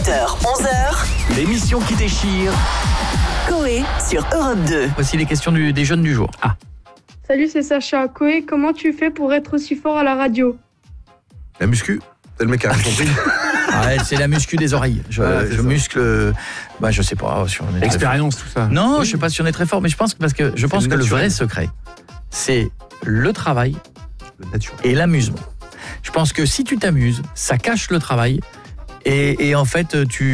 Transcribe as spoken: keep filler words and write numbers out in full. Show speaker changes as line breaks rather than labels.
huit heures, onze heures, l'émission qui déchire. Coé sur Europe deux.
Voici les questions du, des jeunes du jour. Ah.
Salut, c'est Sacha. Coé, comment tu fais pour être aussi fort à la radio?
La muscu, c'est le mec qui a rien compris.
Ouais, c'est la muscu des oreilles. Je,
ouais,
je muscle. Bah, je sais pas si on est.
Expérience, tout ça.
Non,
oui.
je sais pas si on est très fort, mais je pense que parce que je pense que le vrai secret, c'est le travail
le
et l'amusement. Je pense que si tu t'amuses, ça cache le travail et, et en fait tu